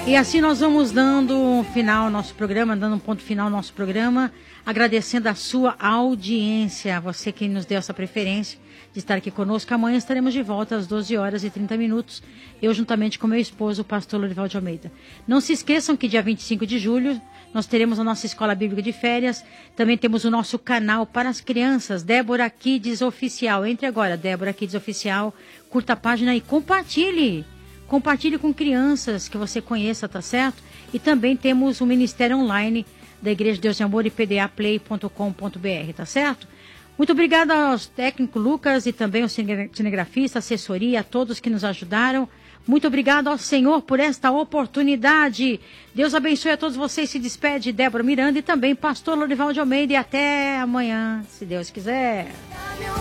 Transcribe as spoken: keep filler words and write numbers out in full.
E assim nós vamos dando um final ao nosso programa, dando um ponto final ao nosso programa, agradecendo a sua audiência, você que nos deu essa preferência de estar aqui conosco. Amanhã estaremos de volta às doze horas e trinta minutos, eu juntamente com meu esposo, o pastor Lorival de Almeida. Não se esqueçam que dia vinte e cinco de julho nós teremos a nossa Escola Bíblica de Férias, também temos o nosso canal para as crianças, Débora Kids Oficial. Entre agora, Débora Kids Oficial, curta a página e compartilhe. Compartilhe com crianças que você conheça, tá certo? E também temos o Ministério Online da Igreja de Deus de Amor e p d a play ponto com ponto b r, tá certo? Muito obrigada aos técnicos Lucas e também ao cinegrafista, assessoria, a todos que nos ajudaram. Muito obrigado ao Senhor por esta oportunidade. Deus abençoe a todos vocês. Se despede Débora Miranda e também pastor Lorival de Almeida. E até amanhã, se Deus quiser.